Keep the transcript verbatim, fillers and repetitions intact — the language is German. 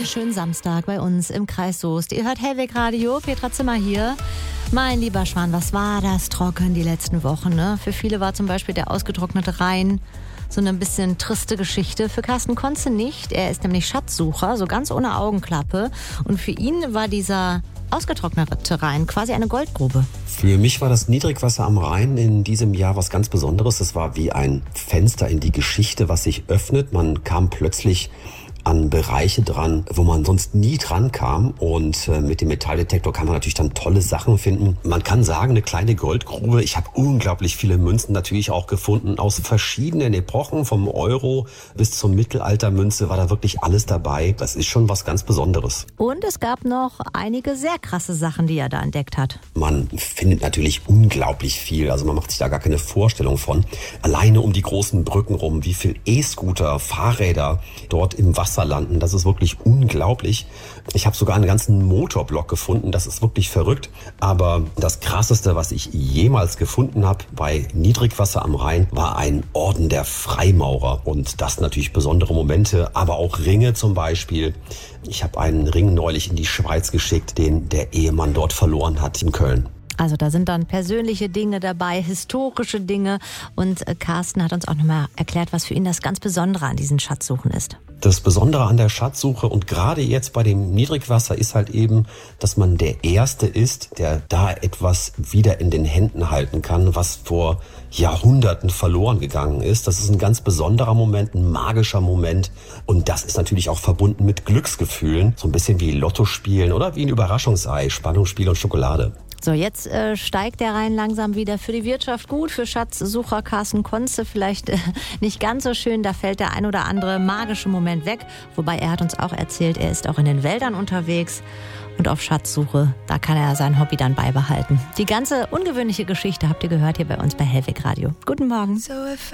Schönen Samstag bei uns im Kreis Soest. Ihr hört Hellweg Radio, Petra Zimmer hier. Mein lieber Schwan, was war das trocken die letzten Wochen, ne? Für viele war zum Beispiel der ausgetrocknete Rhein so eine bisschen triste Geschichte. Für Carsten Konze nicht. Er ist nämlich Schatzsucher, so ganz ohne Augenklappe. Und für ihn war dieser ausgetrocknete Rhein quasi eine Goldgrube. Für mich war das Niedrigwasser am Rhein in diesem Jahr was ganz Besonderes. Es war wie ein Fenster in die Geschichte, was sich öffnet. Man kam plötzlich an Bereiche dran, wo man sonst nie dran kam. Und äh, mit dem Metalldetektor kann man natürlich dann tolle Sachen finden. Man kann sagen, eine kleine Goldgrube. Ich habe unglaublich viele Münzen natürlich auch gefunden aus verschiedenen Epochen. Vom Euro bis zur Mittelaltermünze war da wirklich alles dabei. Das ist schon was ganz Besonderes. Und es gab noch einige sehr krasse Sachen, die er da entdeckt hat. Man findet natürlich unglaublich viel. Also man macht sich da gar keine Vorstellung von. Alleine um die großen Brücken rum, wie viel E-Scooter, Fahrräder dort im Wasser landen. Das ist wirklich unglaublich. Ich habe sogar einen ganzen Motorblock gefunden. Das ist wirklich verrückt. Aber das Krasseste, was ich jemals gefunden habe bei Niedrigwasser am Rhein, war ein Orden der Freimaurer. Und das natürlich besondere Momente, aber auch Ringe zum Beispiel. Ich habe einen Ring neulich in die Schweiz geschickt, den der Ehemann dort verloren hat in Köln. Also da sind dann persönliche Dinge dabei, historische Dinge. Und Carsten hat uns auch nochmal erklärt, was für ihn das ganz Besondere an diesen Schatzsuchen ist. Das Besondere an der Schatzsuche und gerade jetzt bei dem Niedrigwasser ist halt eben, dass man der Erste ist, der da etwas wieder in den Händen halten kann, was vor Jahrhunderten verloren gegangen ist. Das ist ein ganz besonderer Moment, ein magischer Moment. Und das ist natürlich auch verbunden mit Glücksgefühlen. So ein bisschen wie Lotto spielen oder wie ein Überraschungsei, Spannungsspiel und Schokolade. So, jetzt äh, steigt der Rhein langsam wieder. Für die Wirtschaft gut, für Schatzsucher Carsten Konze vielleicht äh, nicht ganz so schön. Da fällt der ein oder andere magische Moment weg. Wobei er hat uns auch erzählt, er ist auch in den Wäldern unterwegs und auf Schatzsuche. Da kann er sein Hobby dann beibehalten. Die ganze ungewöhnliche Geschichte habt ihr gehört hier bei uns bei Hellweg Radio. Guten Morgen.